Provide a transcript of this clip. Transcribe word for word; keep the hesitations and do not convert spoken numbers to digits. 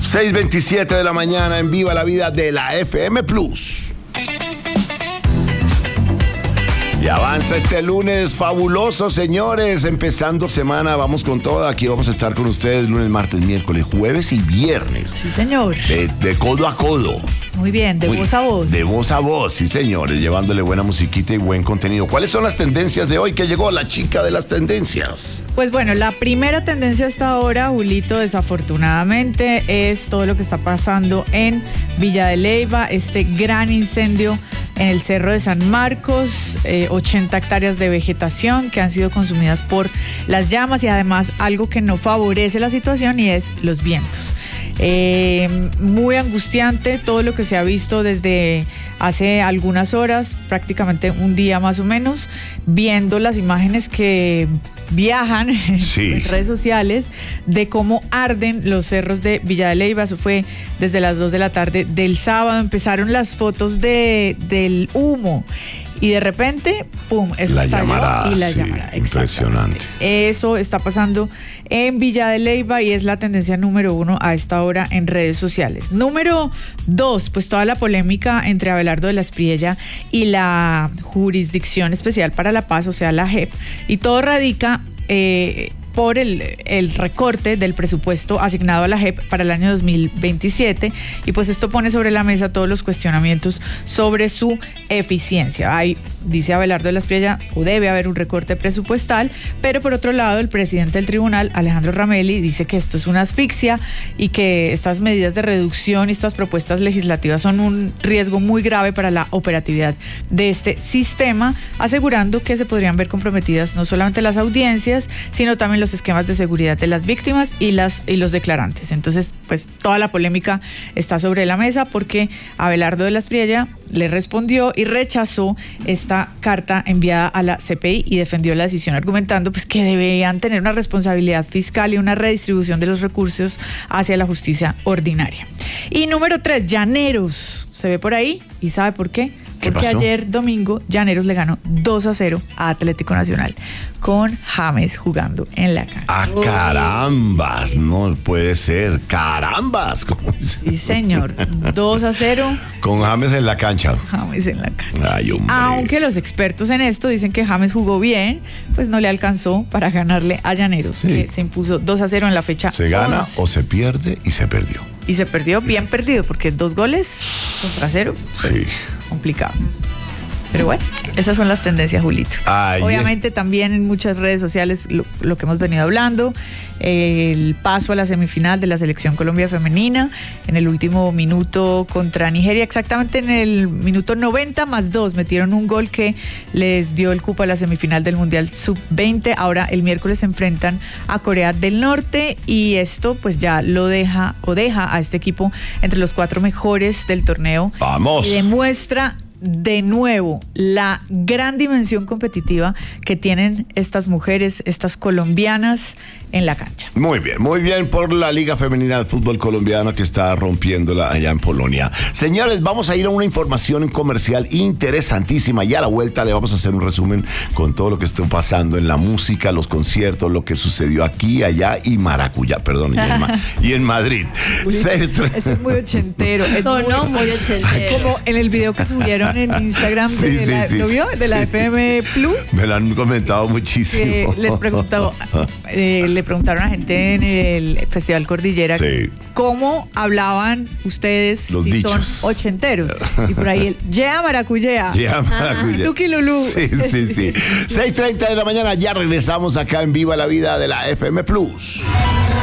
seis veintisiete de la mañana en Viva la Vida de la F M Plus. Y avanza este lunes fabuloso, señores. Empezando semana, vamos con todo. Aquí vamos a estar con ustedes lunes, martes, miércoles, jueves y viernes. Sí, señor. De, de codo a codo. Muy bien, de Muy, voz a voz. De voz a voz, sí, señores. Llevándole buena musiquita y buen contenido. ¿Cuáles son las tendencias de hoy que llegó la chica de las tendencias? Pues bueno, la primera tendencia hasta ahora, Julito, desafortunadamente, es todo lo que está pasando en Villa de Leyva, este gran incendio en el Cerro de San Marcos, eh, ochenta hectáreas de vegetación que han sido consumidas por las llamas y además algo que no favorece la situación y es los vientos. Eh, muy angustiante todo lo que se ha visto desde hace algunas horas, prácticamente un día más o menos, viendo las imágenes que viajan sí. en redes sociales de cómo arden los cerros de Villa de Leyva. Eso fue desde las dos de la tarde del sábado. Empezaron las fotos de, del humo. Y de repente, pum, eso la estalló llamarada, y la sí, llamarada. impresionante. Eso está pasando en Villa de Leyva y es la tendencia número uno a esta hora en redes sociales. Número dos, pues toda la polémica entre Abelardo de la Espriella y la Jurisdicción Especial para la Paz, o sea, la J E P, y todo radica eh, por el, el recorte del presupuesto asignado a la J E P para el año dos mil veintisiete, y pues esto pone sobre la mesa todos los cuestionamientos sobre su eficiencia. Hay, dice Abelardo de la Espriella, o debe haber un recorte presupuestal, pero por otro lado el presidente del tribunal, Alejandro Ramelli, dice que esto es una asfixia y que estas medidas de reducción y estas propuestas legislativas son un riesgo muy grave para la operatividad de este sistema, asegurando que se podrían ver comprometidas no solamente las audiencias, sino también los esquemas de seguridad de las víctimas y las y los declarantes. Entonces, pues toda la polémica está sobre la mesa porque Abelardo de la Espriella le respondió y rechazó esta carta enviada a la C P I y defendió la decisión argumentando pues que debían tener una responsabilidad fiscal y una redistribución de los recursos hacia la justicia ordinaria. Y número tres, Llaneros. Se ve por ahí y ¿sabe por qué? ¿Qué Porque pasó? ayer domingo Llaneros le ganó dos a cero a Atlético Nacional con James jugando en la cancha. ¡Ah, carambas! No puede ser. ¡Carambas! ¿Cómo dice? Sí, señor. dos a cero. Con James en la cancha. James en la cancha. Ay, Sí. hombre. Aunque los expertos en esto dicen que James jugó bien, pues no le alcanzó para ganarle a Llaneros, Sí. que se impuso dos a cero en la fecha Se gana once. o se pierde y se perdió. Y se perdió bien perdido, porque dos goles contra cero. Pues, Sí. complicado. Pero bueno, esas son las tendencias, Julito. Ay, Obviamente es... también en muchas redes sociales lo, lo que hemos venido hablando, eh, el paso a la semifinal de la Selección Colombia Femenina en el último minuto contra Nigeria, exactamente en el minuto noventa más dos, metieron un gol que les dio el cupo a la semifinal del Mundial sub veinte. Ahora el miércoles se enfrentan a Corea del Norte y esto pues ya lo deja o deja a este equipo entre los cuatro mejores del torneo. ¡Vamos! Y demuestra de nuevo la gran dimensión competitiva que tienen estas mujeres, estas colombianas en la cancha. Muy bien, muy bien por la Liga Femenina de Fútbol Colombiano que está rompiéndola allá en Polonia. Señores, vamos a ir a una información comercial interesantísima y a la vuelta le vamos a hacer un resumen con todo lo que está pasando en la música, los conciertos, lo que sucedió aquí, allá y Maracuyá, perdón, y en, Ma- y en Madrid. Eso es muy ochentero. Es Sonó muy ochentero. Como en el video que subieron en Instagram Sí, de sí, la, sí, ¿lo vio? De la sí. F M Plus. Me lo han comentado muchísimo. Que les preguntó, eh, le preguntaron a gente en el Festival Cordillera Sí. cómo hablaban ustedes Los si dichos. son ochenteros. Y por ahí el "Yea Maracuyá". Ya, Maracuyá. Tuki Lulú. Sí, sí, sí. seis treinta de la mañana, ya regresamos acá en Viva la Vida de la F M Plus.